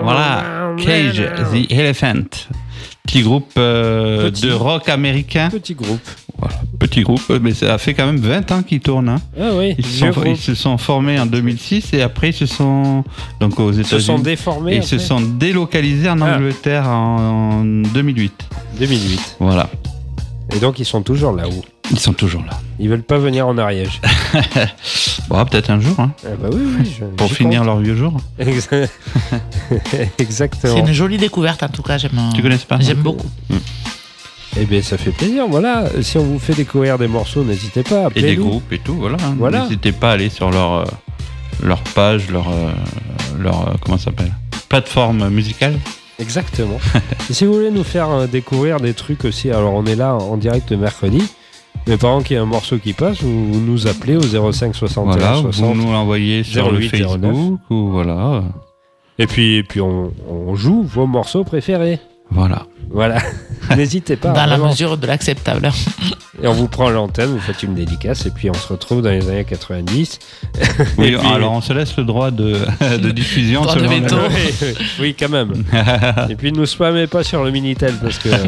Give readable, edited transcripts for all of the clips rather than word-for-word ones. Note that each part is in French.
Voilà, Cage the Elephant. Petit groupe de rock américain. Petit groupe. Voilà, petit groupe, mais ça fait quand même 20 ans qu'ils tournent. Hein. Ah oui, ils se sont formés en 2006 et après ils se sont donc aux États-Unis. Se sont déformés. Et ils se sont délocalisés en Angleterre en 2008. 2008. Voilà. Et donc ils sont toujours là-haut. Ils sont toujours là. Ils veulent pas venir en Ariège. Bon, peut-être un jour. Hein. Bah oui. Pour finir leur vieux jour. Exactement. C'est une jolie découverte en tout cas. Tu connais pas? J'aime beaucoup. Eh bien, ça fait plaisir. Voilà. Si on vous fait découvrir des morceaux, n'hésitez pas. Et des groupes et tout. Voilà. N'hésitez pas à aller sur leur page, leur comment ça s'appelle, plateforme musicale. Exactement. Et si vous voulez nous faire découvrir des trucs aussi, alors on est là en direct le mercredi. Mais pendant qu'il y a un morceau qui passe, vous nous appelez au 05 61 60. Vous nous l'envoyez sur 08, le Facebook 09. ou voilà. Et puis on joue vos morceaux préférés. Voilà. N'hésitez pas. Dans vraiment. la mesure de l'acceptable. Et on vous prend l'antenne, vous faites une dédicace et puis on se retrouve dans les années 90. Oui, puis, alors on se laisse le droit de diffusion Droit de selon veto. Oui, quand même. Et puis ne nous spammez pas sur le Minitel parce que...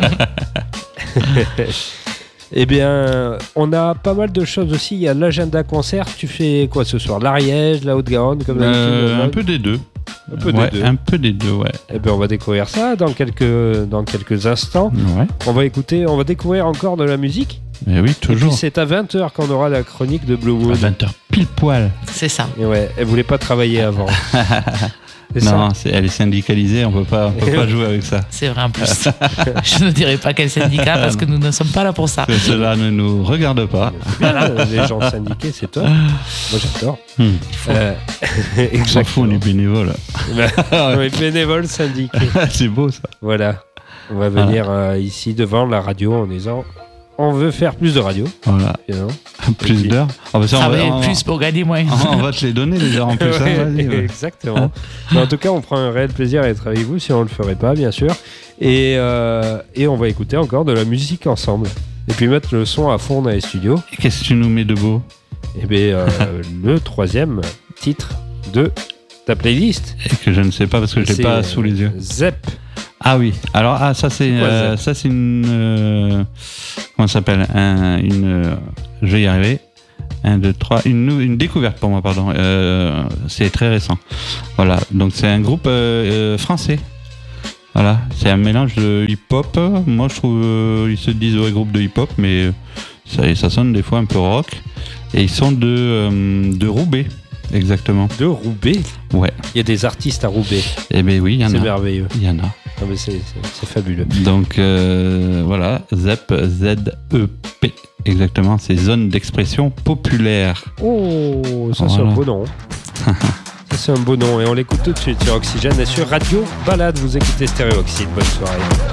Eh bien, on a pas mal de choses aussi. Il y a l'agenda concert. Tu fais quoi ce soir? L'Ariège, la Haute-Garonne, comme d'habitude? Un peu des deux. Un peu des deux, ouais. Eh bien, on va découvrir ça dans quelques instants. Ouais. On va découvrir encore de la musique. Mais oui, toujours. Et puis c'est à 20h qu'on aura la chronique de Bluewood. À 20h, pile poil. C'est ça. Et ouais, elle voulait pas travailler avant. Non, elle est syndicalisée, on peut pas jouer avec ça. C'est vrai en plus. Je ne dirais pas quel syndicat parce que nous ne sommes pas là pour ça. Cela ne nous regarde pas. Les gens syndiqués, c'est toi. Moi, j'adore. On s'en fout, on est bénévole. On est bénévole syndiqué. C'est beau ça. Voilà. On va venir ici devant la radio en disant on veut faire plus de radio. Voilà. Plus d'heures. Travailler plus pour gagner moins. On va te les donner les heures en plus. Exactement. Mais en tout cas, on prend un réel plaisir à être avec vous si on ne le ferait pas, bien sûr. Et on va écouter encore de la musique ensemble. Et puis mettre le son à fond dans les studios. Et qu'est-ce que tu nous mets de beau? Eh bien, le troisième titre de ta playlist. Et que je ne sais pas parce que je l'ai pas sous les yeux. Zep. Ah oui, alors ça c'est une comment ça s'appelle, je vais y arriver. 1, 2, 3, une découverte pour moi, pardon. C'est très récent. Voilà, donc c'est un groupe français. Voilà, c'est un mélange de hip-hop. Moi je trouve ils se disent groupe de hip-hop, mais ça sonne des fois un peu rock. Et ils sont de Roubaix. Exactement. De Roubaix? Ouais. Il y a des artistes à Roubaix. Eh bien oui, il y en a. C'est merveilleux. Il y en a. Ah, mais c'est fabuleux. Donc voilà, ZEP, Z-E-P, exactement, c'est Zone d'expression populaire. Oh, ça c'est un beau nom. Ça c'est un beau nom et on l'écoute tout de suite sur Oxygène et sur Radio Balade. Vous écoutez Stéréo Oxyde. Bonne soirée.